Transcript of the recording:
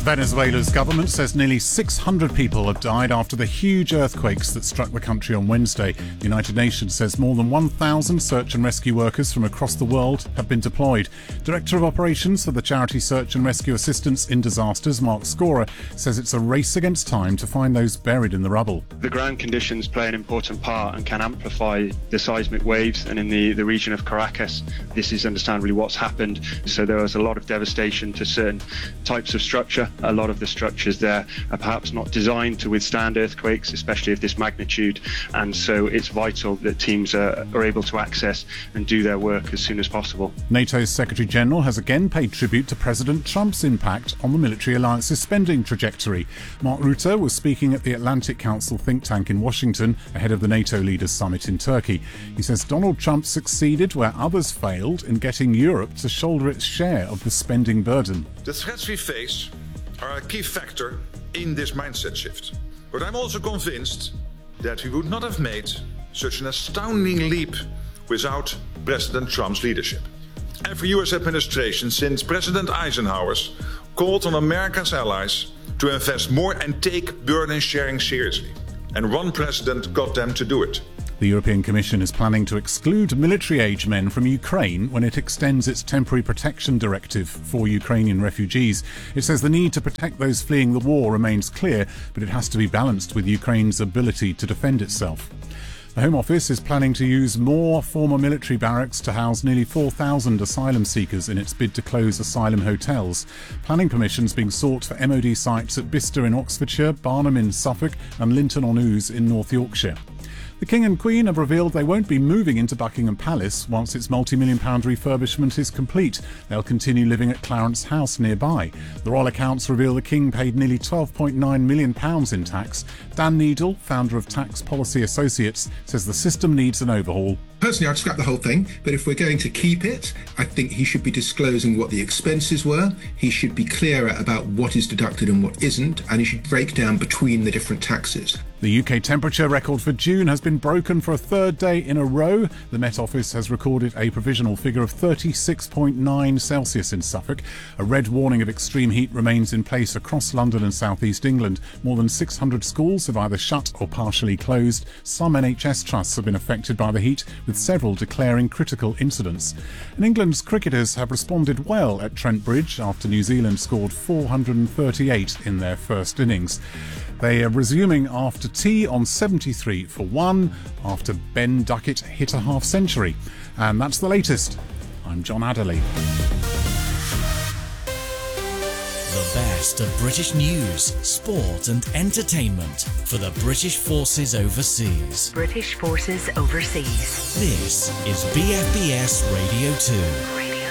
Venezuela's government says nearly 600 people have died after the huge earthquakes that struck the country on Wednesday. The United Nations says more than 1,000 search and rescue workers from across the world have been deployed. Director of Operations for the charity Search and Rescue Assistance in Disasters, Mark Scorer, says it's a race against time to find those buried in the rubble. The ground conditions play an important part and can amplify the seismic waves, and in the region of Caracas, this is understandably what's happened. So there was a lot of devastation to certain types of structure. A lot of the structures there are perhaps not designed to withstand earthquakes, especially of this magnitude, and so it's vital that teams are able to access and do their work as soon as possible. NATO's Secretary-General has again paid tribute to President Trump's impact on the military alliance's spending trajectory. Mark Rutte was speaking at the Atlantic Council think tank in Washington ahead of the NATO leaders' summit in Turkey. He says Donald Trump succeeded where others failed in getting Europe to shoulder its share of the spending burden. The threats we face are a key factor in this mindset shift. But I'm also convinced that we would not have made such an astounding leap without President Trump's leadership. Every US administration since President Eisenhower's called on America's allies to invest more and take burden sharing seriously. And one president got them to do it. The European Commission is planning to exclude military-age men from Ukraine when it extends its temporary protection directive for Ukrainian refugees. It says the need to protect those fleeing the war remains clear, but it has to be balanced with Ukraine's ability to defend itself. The Home Office is planning to use more former military barracks to house nearly 4,000 asylum seekers in its bid to close asylum hotels. Planning permissions being sought for MOD sites at Bicester in Oxfordshire, Barnham in Suffolk and Linton-on-Ouse in North Yorkshire. The King and Queen have revealed they won't be moving into Buckingham Palace once its multi-million-pound refurbishment is complete. They'll continue living at Clarence House nearby. The royal accounts reveal the King paid nearly £12.9 million in tax. Dan Needle, founder of Tax Policy Associates, says the system needs an overhaul. Personally, I'd scrap the whole thing, but if we're going to keep it, I think he should be disclosing what the expenses were, he should be clearer about what is deducted and what isn't, and he should break down between the different taxes. The UK temperature record for June has been broken for a third day in a row. The Met Office has recorded a provisional figure of 36.9 Celsius in Suffolk. A red warning of extreme heat remains in place across London and South East England. More than 600 schools have either shut or partially closed. Some NHS trusts have been affected by the heat, with several declaring critical incidents. And England's cricketers have responded well at Trent Bridge after New Zealand scored 438 in their first innings. They are resuming after tea on 73 for 1 after Ben Duckett hit a half-century. And that's the latest. I'm John Adderley. The best of British news, sport and entertainment for the British Forces Overseas. British Forces Overseas. This is BFBS Radio 2.